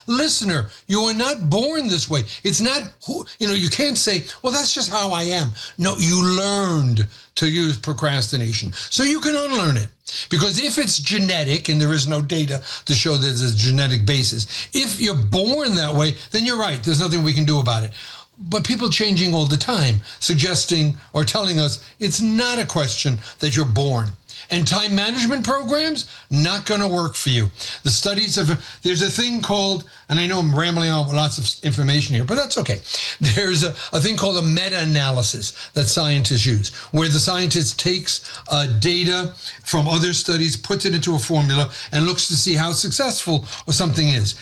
Listener, you are not born this way. It's not who, you can't say, well, that's just how I am. No, you learned to use procrastination. So you can unlearn it. Because if it's genetic, and there is no data to show there's a genetic basis, if you're born that way, then you're right. There's nothing we can do about it. But people changing all the time, suggesting or telling us it's not a question that you're born. And time management programs, not going to work for you. The studies there's a thing called, and I know I'm rambling on with lots of information here, but that's okay. There's a thing called a meta-analysis that scientists use, where the scientist takes data from other studies, puts it into a formula, and looks to see how successful something is.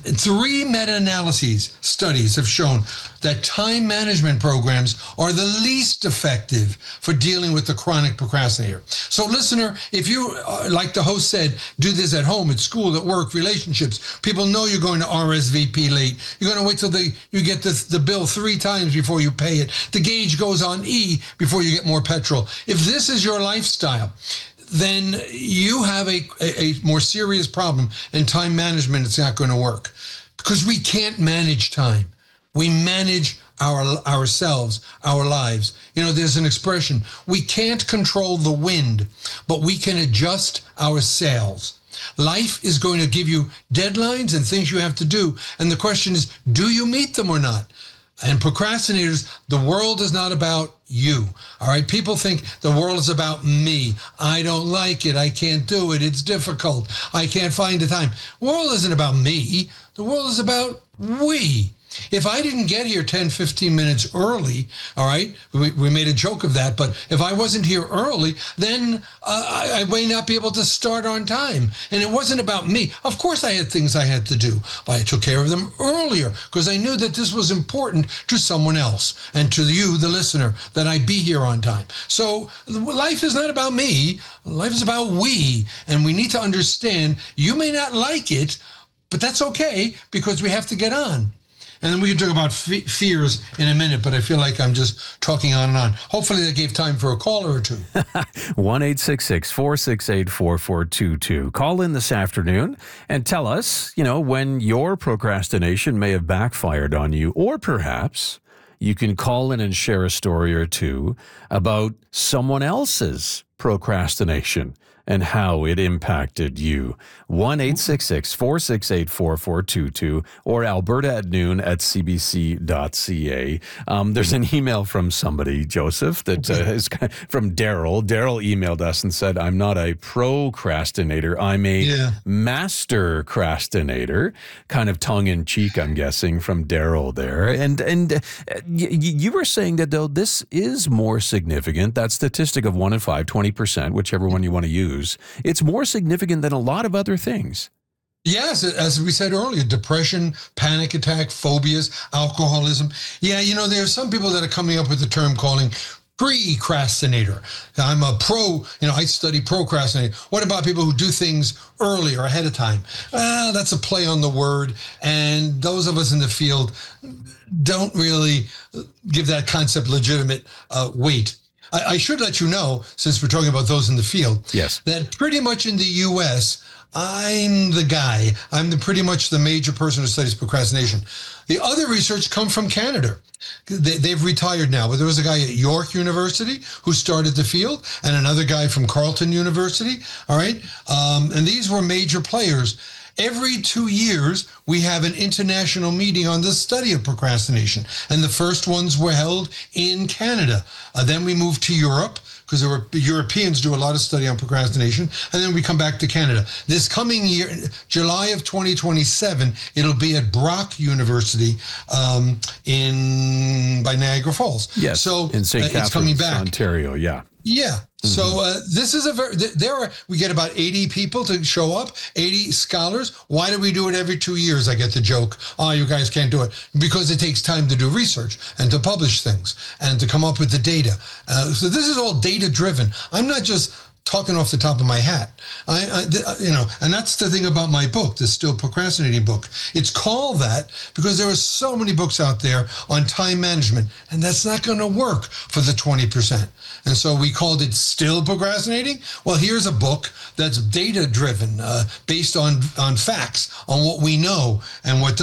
3 meta-analyses studies have shown that time management programs are the least effective for dealing with the chronic procrastinator. So listener, if you, like the host said, do this at home, at school, at work, relationships, people know you're going to RSVP late. You're going to wait till you get the bill 3 times before you pay it. The gauge goes on E before you get more petrol. If this is your lifestyle, then you have a more serious problem, and time management is not going to work, because we can't manage time. We manage ourselves, our lives. There's an expression, we can't control the wind, but we can adjust our sails. Life is going to give you deadlines and things you have to do. And the question is, do you meet them or not? And procrastinators, the world is not about you. All right. People think the world is about me. I don't like it. I can't do it. It's difficult. I can't find the time. The world isn't about me. The world is about we. If I didn't get here 10, 15 minutes early, all right, we made a joke of that, but if I wasn't here early, then I may not be able to start on time. And it wasn't about me. Of course I had things I had to do, but I took care of them earlier because I knew that this was important to someone else and to you, the listener, that I be here on time. So life is not about me. Life is about we. And we need to understand you may not like it, but that's okay because we have to get on. And then we can talk about fears in a minute, but I feel like I'm just talking on and on. Hopefully that gave time for a caller or two. 1-866-468-4422. Call in this afternoon and tell us, when your procrastination may have backfired on you, or perhaps you can call in and share a story or two about someone else's procrastination and how it impacted you. 1-866-468-4422 or alberta@noon@cbc.ca. There's an email from somebody, Joseph, that is from Daryl. Daryl emailed us and said, I'm not a procrastinator. I'm a master crastinator. Kind of tongue-in-cheek, I'm guessing, from Daryl there. And you were saying that, though, this is more significant, that statistic of 1 in 5, 20%, whichever one you want to use. It's more significant than a lot of other things. Yes, as we said earlier, depression, panic attack, phobias, alcoholism. Yeah, there are some people that are coming up with the term calling precrastinator. I'm a I study procrastinator. What about people who do things earlier, ahead of time? That's a play on the word. And those of us in the field don't really give that concept legitimate weight. I should let you know, since we're talking about those in the field, that pretty much in the U.S., I'm the guy. I'm pretty much the major person who studies procrastination. The other research comes from Canada. They've retired now, but there was a guy at York University who started the field, and another guy from Carleton University. All right, and these were major players. Every 2 years, we have an international meeting on the study of procrastination. And the first ones were held in Canada. Then we moved to Europe, because the Europeans do a lot of study on procrastination. And then we come back to Canada. This coming year, July of 2027, it'll be at Brock University by Niagara Falls. Yes, so in St. Catharines, it's coming back. Ontario, yeah. Yeah. So this is we get about 80 people to show up, 80 scholars. Why do we do it every 2 years? I get the joke, you guys can't do it. Because it takes time to do research and to publish things and to come up with the data. So this is all data driven. I'm not just talking off the top of my hat. And that's the thing about my book, the Still Procrastinating book. It's called that because there are so many books out there on time management, and that's not going to work for the 20%. And so we called it Still Procrastinating. Well, here's a book that's data driven, based on facts, on what we know and what